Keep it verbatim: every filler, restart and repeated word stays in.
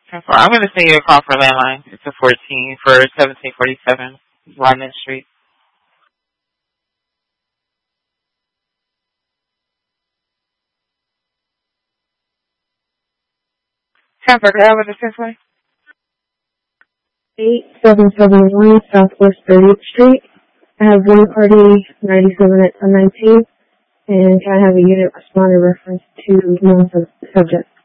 ten four. I'm going to send you a call for landline. It's a fourteen for seventeen forty-seven Lyman Street. ten four, can I have a ten four? eight seven seven one Southwest thirtieth Street. I have one party, ninety-seven at ten nineteen, and can I have a unit responder reference to non-subject?